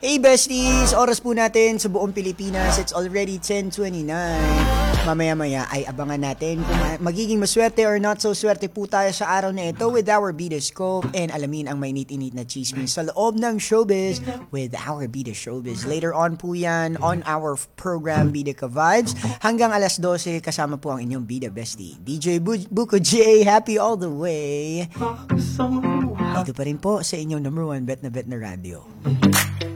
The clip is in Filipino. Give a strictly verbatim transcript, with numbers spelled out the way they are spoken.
Hey besties, oras po natin sa buong Pilipinas, it's already ten twenty-nine. Mamaya-maya ay abangan natin kung magiging maswerte or not so swerte po tayo sa araw na ito with our Bida Scope and alamin ang mainit-init na chismis sa loob ng showbiz with our Bida Showbiz. Later on po yan on our program Bida Ka Vibes hanggang alas dose kasama po ang inyong Bida Bestie. D J Bu- Buko J, happy all the way. Dito pa rin po sa inyong number one bet na bet na radio.